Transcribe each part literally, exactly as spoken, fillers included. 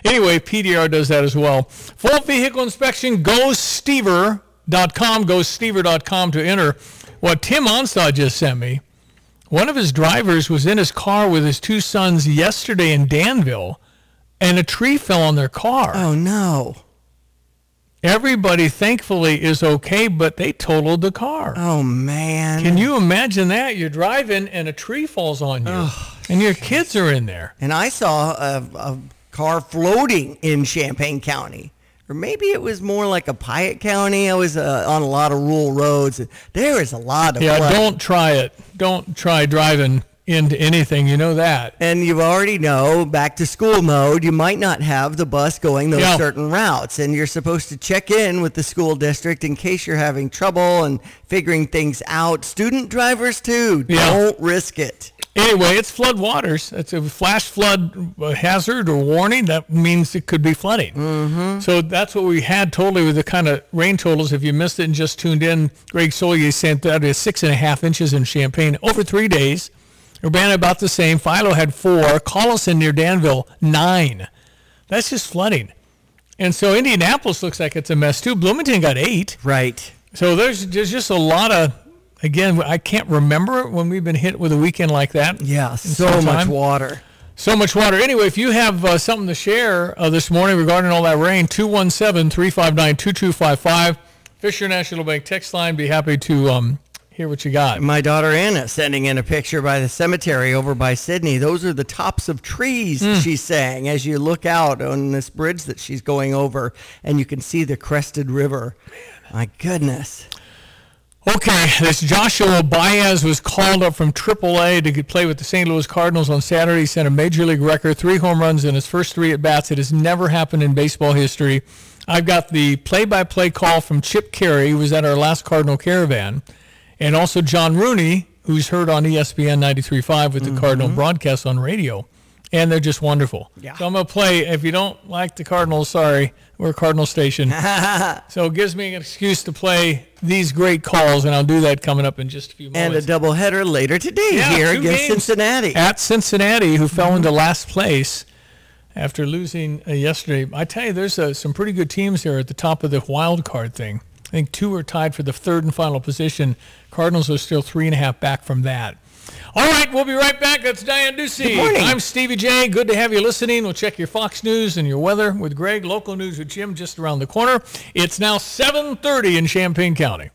Anyway, P D R does that as well. Full vehicle inspection, go stever dot com, go stever dot com to enter. What Tim Onstad just sent me, one of his drivers was in his car with his two sons yesterday in Danville, and a tree fell on their car. Oh, no. Everybody, thankfully, is okay, but they totaled the car. Oh, man. Can you imagine that? You're driving, and a tree falls on you, oh, and your kids are in there. And I saw a, a car floating in Champaign County. Or maybe it was more like a Piatt County. I was uh, on a lot of rural roads. There is a lot of Yeah, flood. Don't try it. Don't try driving into anything. You know that. And you already know, back to school mode, you might not have the bus going those yeah. certain routes. And you're supposed to check in with the school district in case you're having trouble and figuring things out. Student drivers, too. Yeah. Don't risk it. Anyway, it's flood waters. It's a flash flood hazard or warning. That means it could be flooding. Mm-hmm. So that's what we had totally with the kind of rain totals. If you missed it and just tuned in, Greg Solier sent out a six and a half inches in Champaign over three days. Urbana about the same. Philo had four. Collison near Danville, nine. That's just flooding. And so Indianapolis looks like it's a mess too. Bloomington got eight. Right. So there's, there's just a lot of... Again, I can't remember when we've been hit with a weekend like that. Yeah, so much water. So much water. Anyway, if you have uh, something to share uh, this morning regarding all that rain, two one seven, three five nine, two two five five. Fisher National Bank text line. Be happy to um, hear what you got. My daughter Anna sending in a picture by the cemetery over by Sydney. Those are the tops of trees, mm. she's saying, as you look out on this bridge that she's going over, and you can see the crested river. My goodness. Okay, this Joshua Baez was called up from triple A to play with the Saint Louis Cardinals on Saturday. He set a major league record, three home runs in his first three at-bats. It has never happened in baseball history. I've got the play-by-play call from Chip Carey, who was at our last Cardinal Caravan, and also John Rooney, who's heard on E S P N ninety-three point five with the mm-hmm. Cardinal broadcast on radio. And they're just wonderful. Yeah. So I'm going to play. If you don't like the Cardinals, sorry, we're a Cardinal station. So it gives me an excuse to play these great calls, and I'll do that coming up in just a few moments. And a doubleheader later today yeah, here against Cincinnati. At Cincinnati, who fell into last place after losing uh, yesterday. I tell you, there's uh, some pretty good teams here at the top of the wild card thing. I think two are tied for the third and final position. Cardinals are still three and a half back from that. All right, we'll be right back. That's Diane Ducey. Good morning. I'm Stevie J. Good to have you listening. We'll check your Fox News and your weather with Greg. Local news with Jim just around the corner. It's now seven thirty in Champaign County.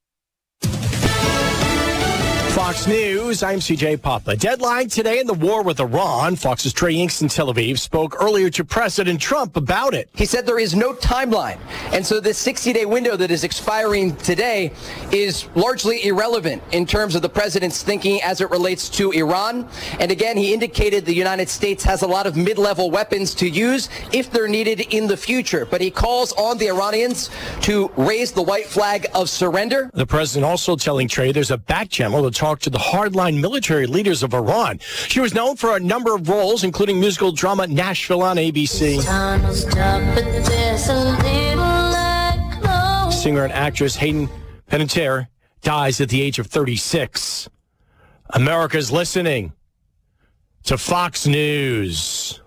Fox News, I'm C J Papa. Deadline today in the war with Iran. Fox's Trey Inks in Tel Aviv spoke earlier to President Trump about it. He said there is no timeline. And so this sixty-day window that is expiring today is largely irrelevant in terms of the president's thinking as it relates to Iran. And again, he indicated the United States has a lot of mid-level weapons to use if they're needed in the future. But he calls on the Iranians to raise the white flag of surrender. The president also telling Trey there's a back channel to talk to the hardline military leaders of Iran. She was known for a number of roles, including musical drama Nashville on A B C. Singer and actress Hayden Panettiere dies at the age of thirty-six. America's listening to Fox News.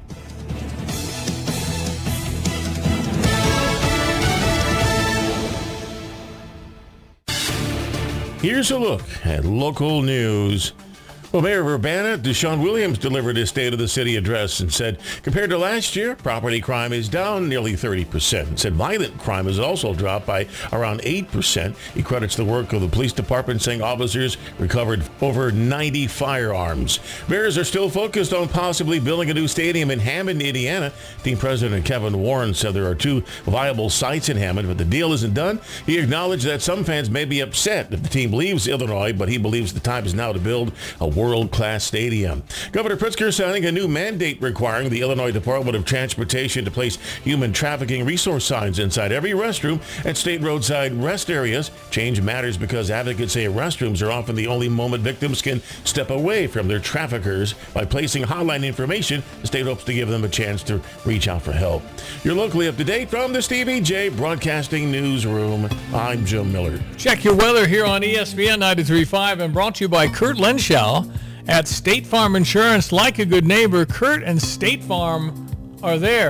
Here's a look at local news. Well, Mayor of Urbana, Deshaun Williams, delivered his State of the City address and said, compared to last year, property crime is down nearly thirty percent. And said violent crime has also dropped by around eight percent. He credits the work of the police department, saying officers recovered over ninety firearms. Mayors are still focused on possibly building a new stadium in Hammond, Indiana. Team President Kevin Warren said there are two viable sites in Hammond, but the deal isn't done. He acknowledged that some fans may be upset if the team leaves Illinois, but he believes the time is now to build a world-class stadium. Governor Pritzker signing a new mandate requiring the Illinois Department of Transportation to place human trafficking resource signs inside every restroom and state roadside rest areas. Change matters because advocates say restrooms are often the only moment victims can step away from their traffickers. By placing hotline information, the state hopes to give them a chance to reach out for help. You're locally up to date from the Stevie J Broadcasting Newsroom. I'm Jim Miller. Check your weather here on E S P N ninety-three point five and brought to you by Kurt Lenschow at State Farm Insurance. Like a good neighbor, Kurt and State Farm are there.